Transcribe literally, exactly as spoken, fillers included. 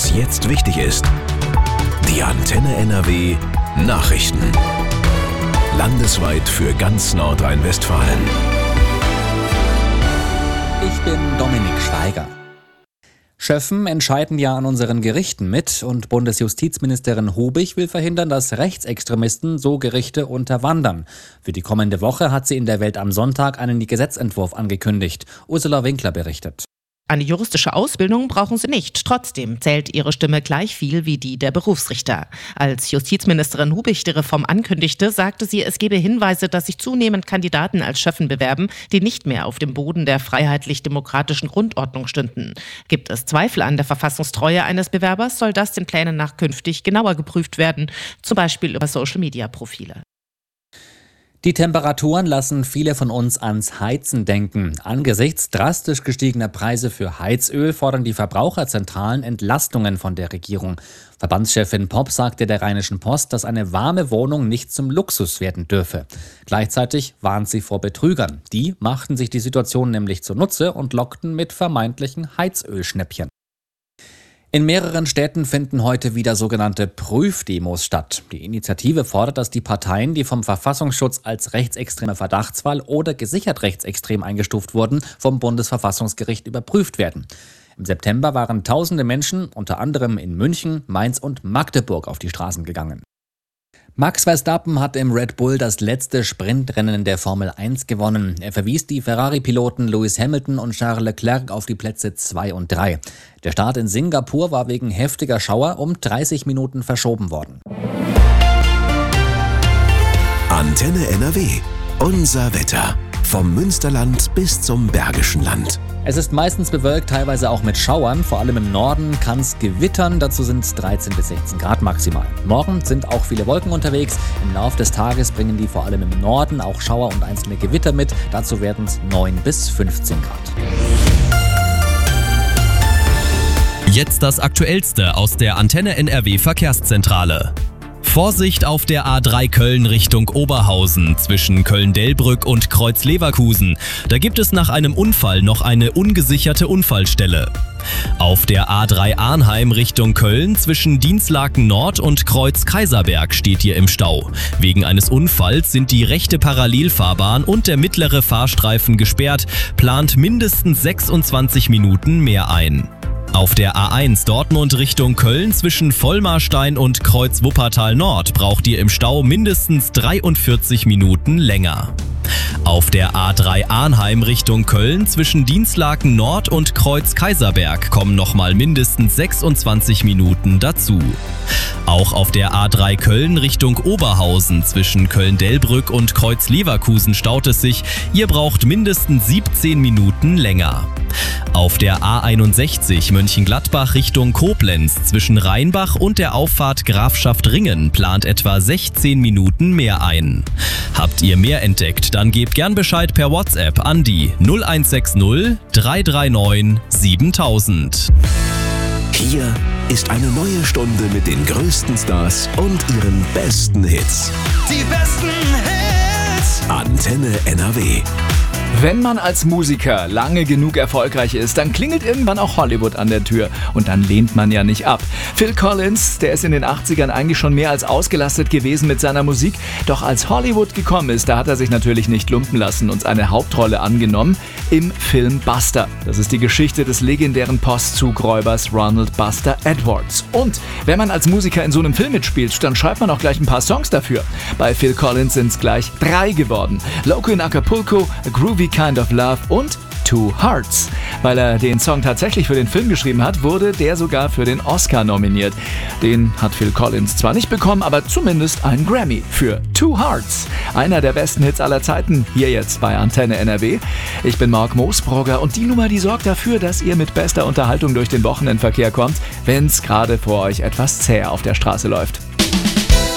was jetzt wichtig ist. Die Antenne N R W Nachrichten. Landesweit für ganz Nordrhein-Westfalen. Ich bin Dominik Schweiger. Schöffen entscheiden ja an unseren Gerichten mit und Bundesjustizministerin Hubich will verhindern, dass Rechtsextremisten so Gerichte unterwandern. Für die kommende Woche hat sie in der Welt am Sonntag einen Gesetzentwurf angekündigt. Ursula Winkler berichtet. Eine juristische Ausbildung brauchen sie nicht. Trotzdem zählt ihre Stimme gleich viel wie die der Berufsrichter. Als Justizministerin Hubich die Reform ankündigte, sagte sie, es gebe Hinweise, dass sich zunehmend Kandidaten als Schöffen bewerben, die nicht mehr auf dem Boden der freiheitlich-demokratischen Grundordnung stünden. Gibt es Zweifel an der Verfassungstreue eines Bewerbers, soll das den Plänen nach künftig genauer geprüft werden, zum Beispiel über Social-Media-Profile. Die Temperaturen lassen viele von uns ans Heizen denken. Angesichts drastisch gestiegener Preise für Heizöl fordern die Verbraucherzentralen Entlastungen von der Regierung. Verbandschefin Popp sagte der Rheinischen Post, dass eine warme Wohnung nicht zum Luxus werden dürfe. Gleichzeitig warnt sie vor Betrügern. Die machten sich die Situation nämlich zunutze und lockten mit vermeintlichen Heizölschnäppchen. In mehreren Städten finden heute wieder sogenannte Prüfdemos statt. Die Initiative fordert, dass die Parteien, die vom Verfassungsschutz als rechtsextreme Verdachtsfall oder gesichert rechtsextrem eingestuft wurden, vom Bundesverfassungsgericht überprüft werden. Im September waren tausende Menschen, unter anderem in München, Mainz und Magdeburg, auf die Straßen gegangen. Max Verstappen hat im Red Bull das letzte Sprintrennen der Formel eins gewonnen. Er verwies die Ferrari-Piloten Lewis Hamilton und Charles Leclerc auf die Plätze zwei und drei. Der Start in Singapur war wegen heftiger Schauer um dreißig Minuten verschoben worden. Antenne N R W. Unser Wetter. Vom Münsterland bis zum Bergischen Land. Es ist meistens bewölkt, teilweise auch mit Schauern. Vor allem im Norden kann es gewittern. Dazu sind es dreizehn bis sechzehn Grad maximal. Morgen sind auch viele Wolken unterwegs. Im Laufe des Tages bringen die vor allem im Norden auch Schauer und einzelne Gewitter mit. Dazu werden es neun bis fünfzehn Grad. Jetzt das Aktuellste aus der Antenne N R W Verkehrszentrale. Vorsicht auf der A drei Köln Richtung Oberhausen zwischen Köln-Delbrück und Kreuz-Leverkusen. Da gibt es nach einem Unfall noch eine ungesicherte Unfallstelle. Auf der A drei Arnheim Richtung Köln zwischen Dinslaken Nord und Kreuz-Kaiserberg steht ihr im Stau. Wegen eines Unfalls sind die rechte Parallelfahrbahn und der mittlere Fahrstreifen gesperrt, plant mindestens sechsundzwanzig Minuten mehr ein. Auf der A eins Dortmund Richtung Köln zwischen Vollmarstein und Kreuz Wuppertal Nord braucht ihr im Stau mindestens dreiundvierzig Minuten länger. Auf der A drei Arnheim Richtung Köln zwischen Dinslaken Nord und Kreuz Kaiserberg kommen nochmal mindestens sechsundzwanzig Minuten dazu. Auch auf der A drei Köln Richtung Oberhausen zwischen Köln-Delbrück und Kreuz Leverkusen staut es sich. Ihr braucht mindestens siebzehn Minuten länger. Auf der A einundsechzig Mönchengladbach Richtung Koblenz zwischen Rheinbach und der Auffahrt Grafschaft Ringen plant etwa sechzehn Minuten mehr ein. Habt ihr mehr entdeckt, dann gebt gern Bescheid per WhatsApp an die null eins sechs null drei drei neun siebentausend. Hier ist eine neue Stunde mit den größten Stars und ihren besten Hits. Die besten Hits. Antenne N R W. Wenn man als Musiker lange genug erfolgreich ist, dann klingelt irgendwann auch Hollywood an der Tür und dann lehnt man ja nicht ab. Phil Collins, der ist in den achtzigern eigentlich schon mehr als ausgelastet gewesen mit seiner Musik, doch als Hollywood gekommen ist, da hat er sich natürlich nicht lumpen lassen und seine Hauptrolle angenommen im Film Buster. Das ist die Geschichte des legendären Postzugräubers Ronald Buster Edwards. Und wenn man als Musiker in so einem Film mitspielt, dann schreibt man auch gleich ein paar Songs dafür. Bei Phil Collins sind es gleich drei geworden. Loco in Acapulco, A Groovy Kind of Love und Two Hearts. Weil er den Song tatsächlich für den Film geschrieben hat, wurde der sogar für den Oscar nominiert. Den hat Phil Collins zwar nicht bekommen, aber zumindest einen Grammy für Two Hearts. Einer der besten Hits aller Zeiten, hier jetzt bei Antenne N R W. Ich bin Marc Moosbrugger und die Nummer, die sorgt dafür, dass ihr mit bester Unterhaltung durch den Wochenendverkehr kommt, wenn es gerade vor euch etwas zäh auf der Straße läuft.